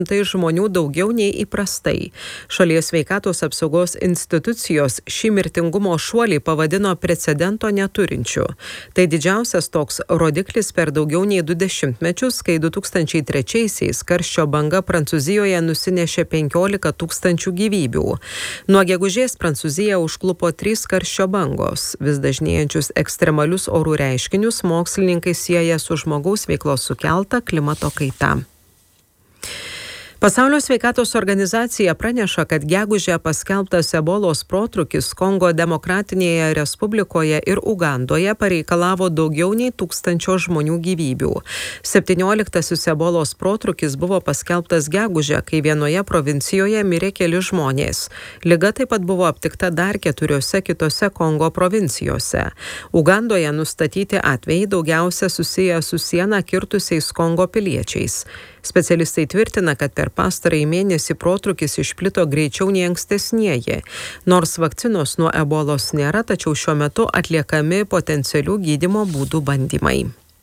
tai žmonių daugiau nei įprastai. Šalies sveikatos apsaugos institucijos šį mirtingumo šuolį pavadino precedento neturinčiu. Tai didžiausias toks rodiklis per daugiau nei 20 mečius, kai 2003-aisiais karščio banga Prancūzijoje nusinešė 15 000 gyvybių. Nuo gegužės Prancūziją užklupo 3 karščio bangos. Vis dažnėjančius ekstremalius orų reiškinius mokslininkai sieja su žmogaus veiklos sukelta klimato kaita. Pasaulio sveikatos organizacija praneša, kad gegužę paskelbtas ebolos protrūkis Kongo Demokratinėje Respublikoje ir Ugandoje pareikalavo daugiau nei 1000 žmonių gyvybių. 17-asis ebolos protrūkis buvo paskelbtas gegužę, kai vienoje provincijoje mirė keli žmonės. Liga taip pat buvo aptikta dar 4 kitose Kongo provincijose. Ugandoje nustatyti atvejai daugiausia susiję su sieną kirtusiais Kongo piliečiais. Specialistai tvirtina, kad per pastarąjį mėnesį protrūkis išplito greičiau nei ankstesnieji. Nors vakcinos nuo ebolos nėra, tačiau šiuo metu atliekami potencialių gydymo būdų bandymai.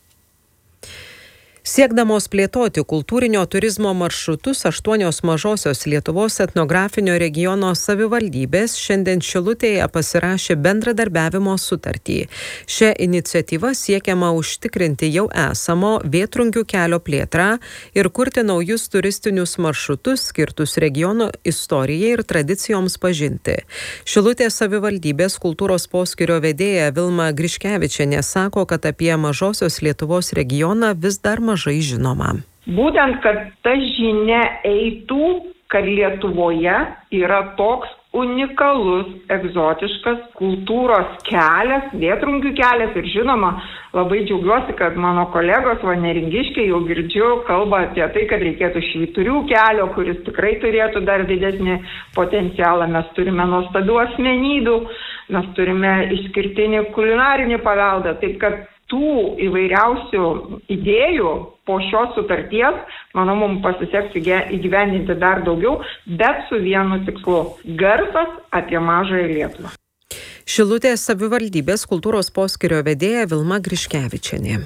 Siekdamos plėtoti kultūrinio turizmo maršrutus, 8 mažosios Lietuvos etnografinio regiono savivaldybės šiandien Šilutėje pasirašė bendradarbiavimo sutartį. Šią iniciatyvą siekiama užtikrinti jau esamo Vėtrungių kelio plėtrą ir kurti naujus turistinius maršrutus skirtus regiono istorijai ir tradicijoms pažinti. Šilutės savivaldybės kultūros poskyrio vedėja Vilma Griškevičienė sako, kad apie mažosios Lietuvos regioną vis dar mažai žinoma. Būtent, kad ta žinia eitų, kad Lietuvoje yra toks unikalus, egzotiškas kultūros kelias, Vėtrungių kelias ir žinoma, labai džiaugiuosi, kad mano kolegos Neringiškiai jau girdžiu kalba apie tai, kad reikėtų Švyturių kelio, kuris tikrai turėtų dar didesnį potencialą. Mes turime nuostabių asmenybių, mes turime išskirtinį kulinarinį paveldą, taip kad tų įvairiausių idėjų po šios sutarties, manau, mums pasiseks įgyvendinti dar daugiau, bet su vienu tikslu – garsas apie mažąją Lietuvą. Šilutės savivaldybės kultūros poskyrio vedėja Vilma Griškevičienė.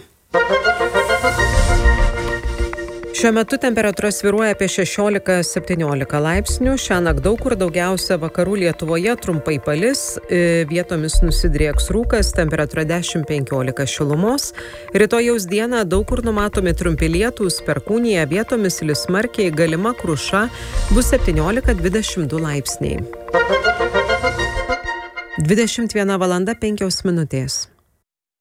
Šiuo metu temperatūra svyruoja apie 16-17 laipsnių. Šiąnakt daug kur daugiausia vakarų Lietuvoje trumpai palis, vietomis nusidrieks rūkas, temperatūra 10-15 šilumos. Rytojaus dieną daug kur numatomi trumpi lietūs, perkūnija, vietomis lis smarkiai, galima kruša, bus 17-22 laipsniai. 21:05 min.